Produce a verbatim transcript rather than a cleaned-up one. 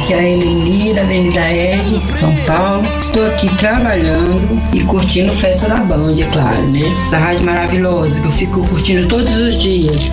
aqui é a Eleni, da Avenida Ed, São Paulo. Estou aqui trabalhando e curtindo Festa da Band, é claro, né? Essa rádio maravilhosa que eu fico curtindo todos os dias.